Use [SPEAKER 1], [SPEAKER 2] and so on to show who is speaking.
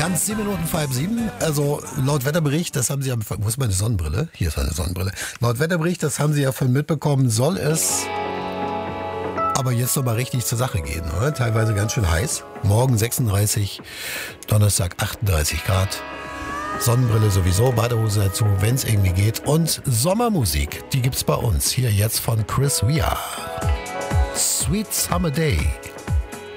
[SPEAKER 1] Ganz 10 Minuten vor halb 7. Also laut Wetterbericht, das haben Sie ja... Wo ist meine Sonnenbrille? Hier ist meine Sonnenbrille. Laut Wetterbericht, das haben Sie ja von mitbekommen, soll es aber jetzt noch mal richtig zur Sache gehen. Oder? Teilweise ganz schön heiß. Morgen 36, Donnerstag 38 Grad. Sonnenbrille sowieso, Badehose dazu, wenn es irgendwie geht. Und Sommermusik, die gibt's bei uns. Hier jetzt von Chris Ria. Sweet Summer Day.